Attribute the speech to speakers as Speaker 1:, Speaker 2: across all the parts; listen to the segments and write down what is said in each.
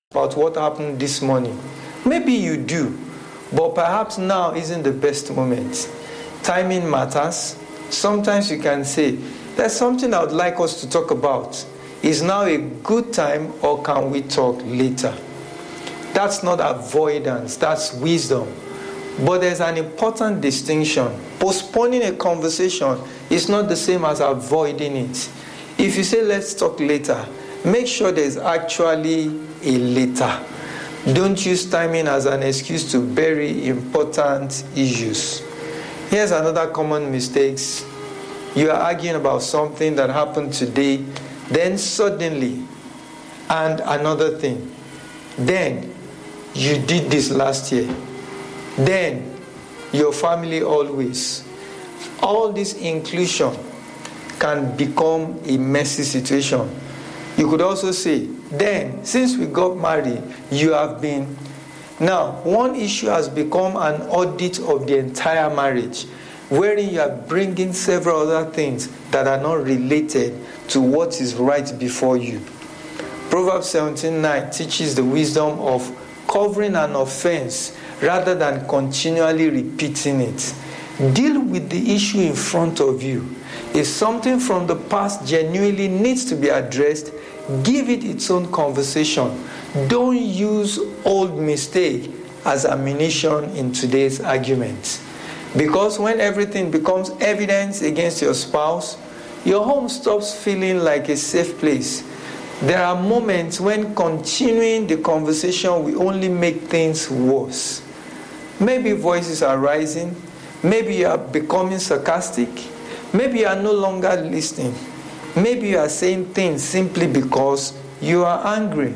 Speaker 1: about what happened this morning. Maybe you do, but perhaps now isn't the best moment. Timing matters. Sometimes you can say, there's something I would like us to talk about. Is now a good time, or can we talk later? That's not avoidance, that's wisdom. But there's an important distinction. Postponing a conversation is not the same as avoiding it. If you say, let's talk later, make sure there's actually a later. Don't use timing as an excuse to bury important issues. Here's another common mistake. You are arguing about something that happened today, then suddenly, and another thing. Then, you did this last year. Then, your family always. All this inclusion can become a messy situation. You could also say, then, since we got married, you have been. Now, one issue has become an audit of the entire marriage, wherein you are bringing several other things that are not related to what is right before you. Proverbs 17:9 teaches the wisdom of covering an offense rather than continually repeating it. Deal with the issue in front of you. If something from the past genuinely needs to be addressed, give it its own conversation. Don't use old mistake as ammunition in today's argument. Because when everything becomes evidence against your spouse, your home stops feeling like a safe place. There are moments when continuing the conversation will only make things worse. Maybe voices are rising. Maybe you are becoming sarcastic. Maybe you are no longer listening. Maybe you are saying things simply because you are angry.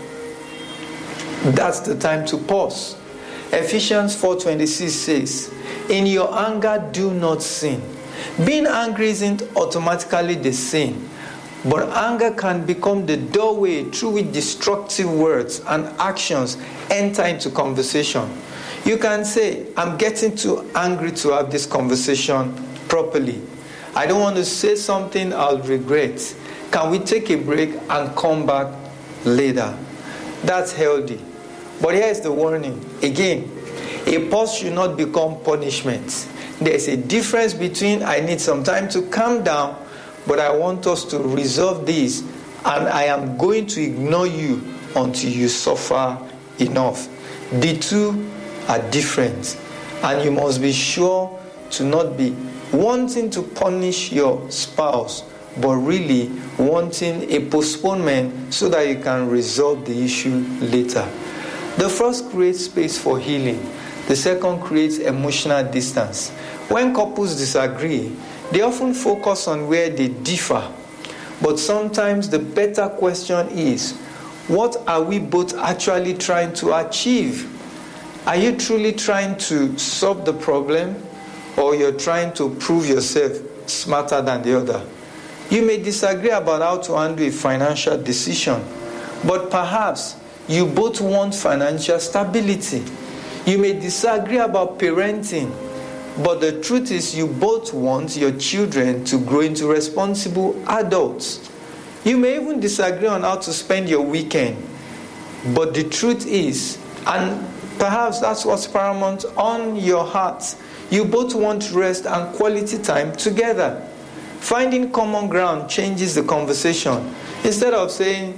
Speaker 1: That's the time to pause. Ephesians 4:26 says, in your anger, do not sin. Being angry isn't automatically the sin, but anger can become the doorway through which destructive words and actions enter into conversation. You can say, I'm getting too angry to have this conversation properly. I don't want to say something I'll regret. Can we take a break and come back later? That's healthy. But here's the warning. Again, a pause should not become punishment. There's a difference between I need some time to calm down, but I want us to resolve this, and I am going to ignore you until you suffer enough. The two are different, and you must be sure to not be wanting to punish your spouse, but really wanting a postponement so that you can resolve the issue later. The first creates space for healing. The second creates emotional distance. When couples disagree, they often focus on where they differ. But sometimes the better question is, what are we both actually trying to achieve? Are you truly trying to solve the problem, or you're trying to prove yourself smarter than the other? You may disagree about how to handle a financial decision, but perhaps you both want financial stability. You may disagree about parenting, but the truth is you both want your children to grow into responsible adults. You may even disagree on how to spend your weekend, but the truth is, and perhaps that's what's paramount on your heart, you both want rest and quality time together. Finding common ground changes the conversation. Instead of saying,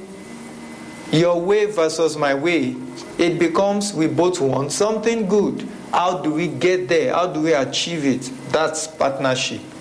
Speaker 1: your way versus my way, it becomes we both want something good. How do we get there? How do we achieve it? That's partnership.